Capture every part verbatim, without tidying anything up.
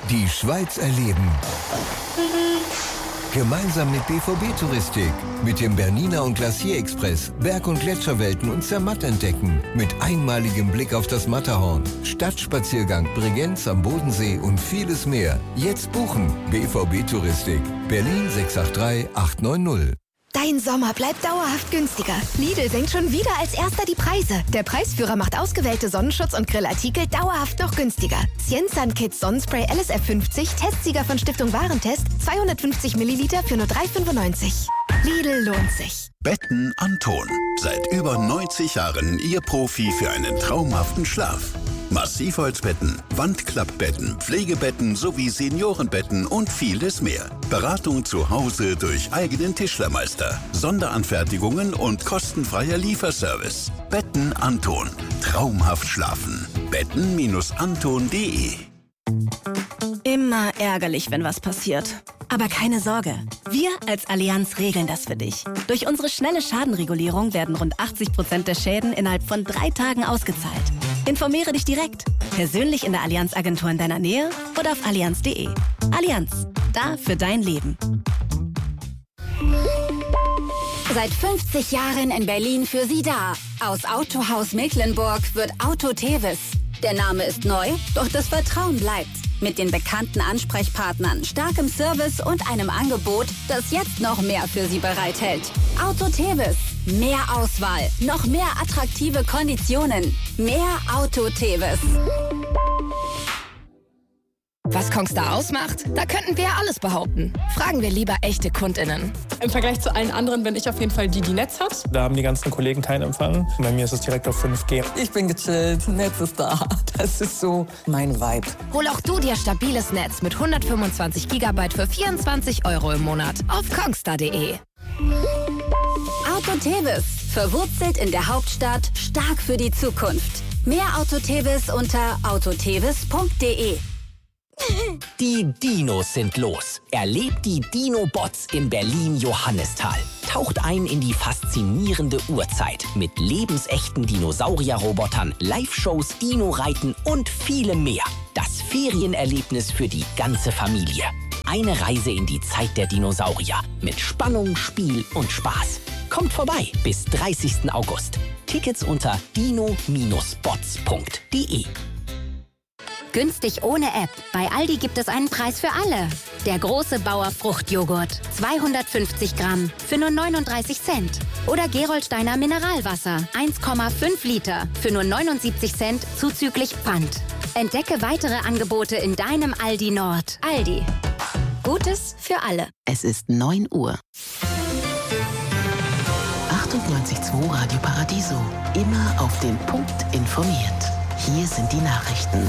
Die Schweiz erleben. Gemeinsam mit B V B-Touristik. Mit dem Bernina und Glacier Express Berg- und Gletscherwelten und Zermatt entdecken. Mit einmaligem Blick auf das Matterhorn. Stadtspaziergang, Bregenz am Bodensee und vieles mehr. Jetzt buchen. B V B-Touristik. Berlin sechs acht drei acht neun null. Dein Sommer bleibt dauerhaft günstiger. Lidl senkt schon wieder als erster die Preise. Der Preisführer macht ausgewählte Sonnenschutz- und Grillartikel dauerhaft noch günstiger. Cienzan Kids Sonnenspray L S F fünfzig, Testsieger von Stiftung Warentest, zweihundertfünfzig Milliliter für nur drei fünfundneunzig. Lidl lohnt sich. Betten Anton. Seit über neunzig Jahren Ihr Profi für einen traumhaften Schlaf. Massivholzbetten, Wandklappbetten, Pflegebetten sowie Seniorenbetten und vieles mehr. Beratung zu Hause durch eigenen Tischlermeister, Sonderanfertigungen und kostenfreier Lieferservice. Betten Anton. Traumhaft schlafen. betten Anton punkt de. Immer ärgerlich, wenn was passiert. Aber keine Sorge, wir als Allianz regeln das für dich. Durch unsere schnelle Schadenregulierung werden rund achtzig Prozent der Schäden innerhalb von drei Tagen ausgezahlt. Informiere dich direkt, persönlich in der Allianz-Agentur in deiner Nähe oder auf allianz punkt de. Allianz, da für dein Leben. Seit fünfzig Jahren in Berlin für Sie da. Aus Autohaus Mecklenburg wird Auto Tevis. Der Name ist neu, doch das Vertrauen bleibt. Mit den bekannten Ansprechpartnern, starkem Service und einem Angebot, das jetzt noch mehr für Sie bereithält. Auto Tevis. Mehr Auswahl, noch mehr attraktive Konditionen. Mehr Auto Tevis. Was Kongstar ausmacht? Da könnten wir ja alles behaupten. Fragen wir lieber echte KundInnen. Im Vergleich zu allen anderen bin ich auf jeden Fall die, die Netz hat. Da haben die ganzen Kollegen keinen Empfang. Bei mir ist es direkt auf fünf G. Ich bin gechillt, Netz ist da. Das ist so mein Vibe. Hol auch du dir stabiles Netz mit hundertfünfundzwanzig Gigabyte für vierundzwanzig Euro im Monat auf kongstar punkt de. Auto Tevis. Verwurzelt in der Hauptstadt, stark für die Zukunft. Mehr Auto Tevis unter autotevis punkt de. Die Dinos sind los. Erlebt die Dino-Bots in Berlin-Johannisthal. Taucht ein in die faszinierende Urzeit mit lebensechten Dinosaurier-Robotern, Live-Shows, Dino-Reiten und vielem mehr. Das Ferienerlebnis für die ganze Familie. Eine Reise in die Zeit der Dinosaurier mit Spannung, Spiel und Spaß. Kommt vorbei bis dreißigsten August. Tickets unter dino bots punkt de. Günstig ohne App. Bei Aldi gibt es einen Preis für alle. Der große Bauer Fruchtjoghurt. zweihundertfünfzig Gramm für nur neununddreißig Cent. Oder Gerolsteiner Mineralwasser. eins Komma fünf Liter für nur neunundsiebzig Cent zuzüglich Pfand. Entdecke weitere Angebote in deinem Aldi Nord. Aldi. Gutes für alle. Es ist neun Uhr. achtundneunzig Komma zwei Radio Paradiso. Immer auf den Punkt informiert. Hier sind die Nachrichten.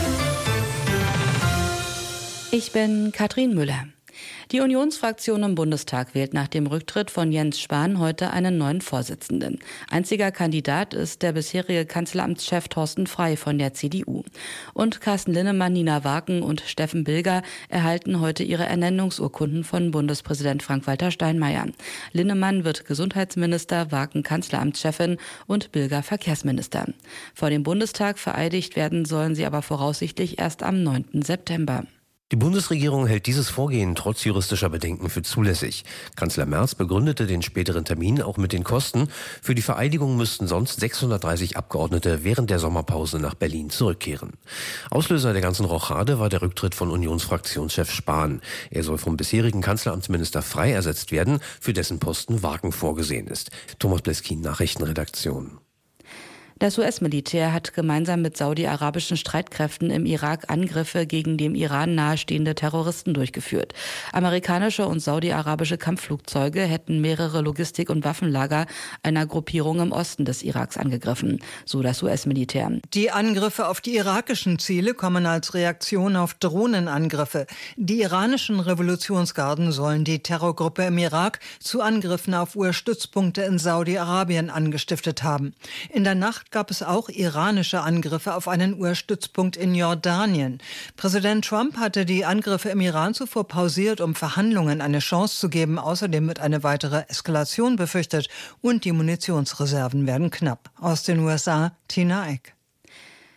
Ich bin Katrin Müller. Die Unionsfraktion im Bundestag wählt nach dem Rücktritt von Jens Spahn heute einen neuen Vorsitzenden. Einziger Kandidat ist der bisherige Kanzleramtschef Thorsten Frey von der C D U. Und Carsten Linnemann, Nina Waken und Steffen Bilger erhalten heute ihre Ernennungsurkunden von Bundespräsident Frank-Walter Steinmeier. Linnemann wird Gesundheitsminister, Waken Kanzleramtschefin und Bilger Verkehrsminister. Vor dem Bundestag vereidigt werden sollen sie aber voraussichtlich erst am neunten September. Die Bundesregierung hält dieses Vorgehen trotz juristischer Bedenken für zulässig. Kanzler Merz begründete den späteren Termin auch mit den Kosten. Für die Vereidigung müssten sonst sechshundertdreißig Abgeordnete während der Sommerpause nach Berlin zurückkehren. Auslöser der ganzen Rochade war der Rücktritt von Unionsfraktionschef Spahn. Er soll vom bisherigen Kanzleramtsminister Frey ersetzt werden, für dessen Posten Waken vorgesehen ist. Thomas Bleskin, Nachrichtenredaktion. Das U S-Militär hat gemeinsam mit saudi-arabischen Streitkräften im Irak Angriffe gegen dem Iran nahestehende Terroristen durchgeführt. Amerikanische und saudi-arabische Kampfflugzeuge hätten mehrere Logistik- und Waffenlager einer Gruppierung im Osten des Iraks angegriffen, so das U S-Militär. Die Angriffe auf die irakischen Ziele kommen als Reaktion auf Drohnenangriffe. Die iranischen Revolutionsgarden sollen die Terrorgruppe im Irak zu Angriffen auf U S-Stützpunkte in Saudi-Arabien angestiftet haben. In der Nacht gab es auch iranische Angriffe auf einen U S-Stützpunkt in Jordanien. Präsident Trump hatte die Angriffe im Iran zuvor pausiert, um Verhandlungen eine Chance zu geben. Außerdem wird eine weitere Eskalation befürchtet und die Munitionsreserven werden knapp. Aus den U S A, Tina Eck.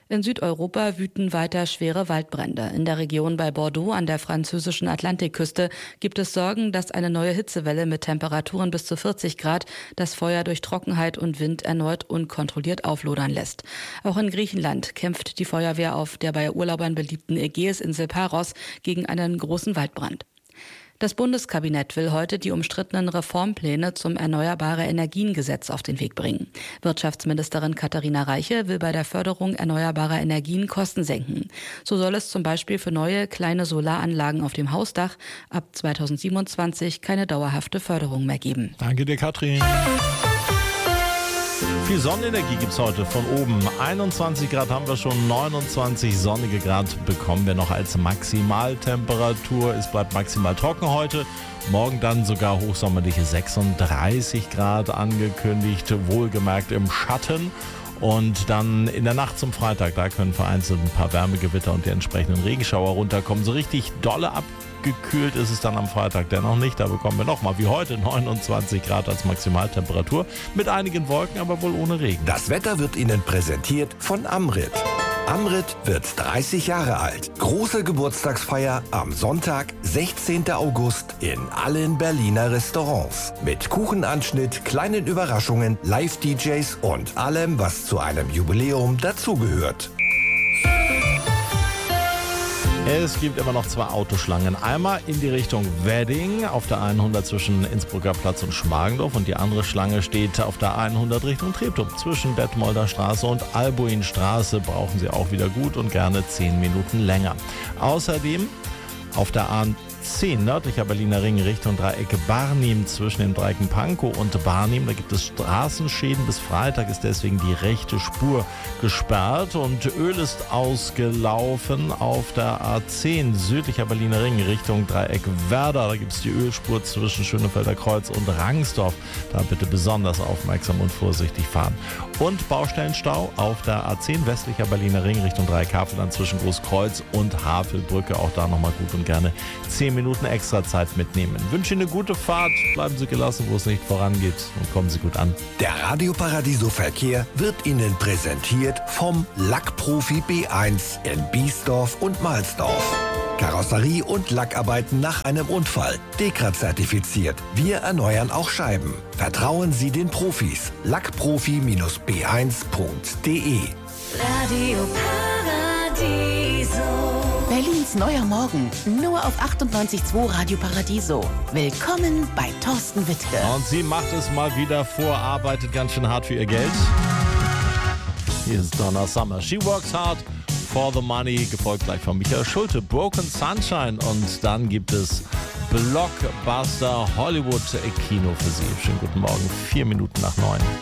In Südeuropa wüten weiter schwere Waldbrände. In der Region bei Bordeaux an der französischen Atlantikküste gibt es Sorgen, dass eine neue Hitzewelle mit Temperaturen bis zu vierzig Grad das Feuer durch Trockenheit und Wind erneut unkontrolliert auflodern lässt. Auch in Griechenland kämpft die Feuerwehr auf der bei Urlaubern beliebten Ägäisinsel Paros gegen einen großen Waldbrand. Das Bundeskabinett will heute die umstrittenen Reformpläne zum Erneuerbare-Energien-Gesetz auf den Weg bringen. Wirtschaftsministerin Katharina Reiche will bei der Förderung erneuerbarer Energien Kosten senken. So soll es zum Beispiel für neue kleine Solaranlagen auf dem Hausdach ab zweitausendsiebenundzwanzig keine dauerhafte Förderung mehr geben. Danke dir, Katrin. Viel Sonnenenergie gibt es heute von oben. einundzwanzig Grad haben wir schon, neunundzwanzig sonnige Grad bekommen wir noch als Maximaltemperatur. Es bleibt maximal trocken heute. Morgen dann sogar hochsommerliche sechsunddreißig Grad angekündigt, wohlgemerkt im Schatten. Und dann in der Nacht zum Freitag, da können vereinzelt ein paar Wärmegewitter und die entsprechenden Regenschauer runterkommen. So richtig dolle abgekühlt ist es dann am Freitag dennoch nicht. Da bekommen wir nochmal wie heute neunundzwanzig Grad als Maximaltemperatur mit einigen Wolken, aber wohl ohne Regen. Das Wetter wird Ihnen präsentiert von Amrit. Amrit wird dreißig Jahre alt. Große Geburtstagsfeier am Sonntag, sechzehnten August in allen Berliner Restaurants. Mit Kuchenanschnitt, kleinen Überraschungen, Live-D Js und allem, was zu einem Jubiläum dazugehört. Es gibt immer noch zwei Autoschlangen. Einmal in die Richtung Wedding auf der hundert zwischen Innsbrucker Platz und Schmargendorf und die andere Schlange steht auf der hundert Richtung Treptow. Zwischen Detmolder Straße und Albuinstraße brauchen Sie auch wieder gut und gerne zehn Minuten länger. Außerdem auf der A zehn nördlicher Berliner Ring Richtung Dreieck Barnim zwischen den Dreiecken Pankow und Barnim. Da gibt es Straßenschäden. Bis Freitag ist deswegen die rechte Spur gesperrt und Öl ist ausgelaufen auf der A zehn südlicher Berliner Ring Richtung Dreieck Werder. Da gibt es die Ölspur zwischen Schönefelder Kreuz und Rangsdorf. Da bitte besonders aufmerksam und vorsichtig fahren. Und Baustellenstau auf der A zehn westlicher Berliner Ring Richtung Dreieck Havelland zwischen Großkreuz und Havelbrücke. Auch da nochmal gut und gerne zehn Minuten extra Zeit mitnehmen. Ich wünsche Ihnen eine gute Fahrt. Bleiben Sie gelassen, wo es nicht vorangeht und kommen Sie gut an. Der Radio Paradiso Verkehr wird Ihnen präsentiert vom Lackprofi B eins in Biesdorf und Mahlsdorf. Karosserie und Lackarbeiten nach einem Unfall. Dekra zertifiziert. Wir erneuern auch Scheiben. Vertrauen Sie den Profis. Lackprofi B eins punkt de. Radio Paradiso. Berlins neuer Morgen. Nur auf achtundneunzig Komma zwei Radio Paradiso. Willkommen bei Thorsten Wittke. Und sie macht es mal wieder vor, arbeitet ganz schön hart für ihr Geld. Hier ist Donna Summer. She works hard for the money. Gefolgt gleich von Michael Schulte. Broken Sunshine. Und dann gibt es Blockbuster Hollywood Kino für Sie. Schönen guten Morgen. Vier Minuten nach neun.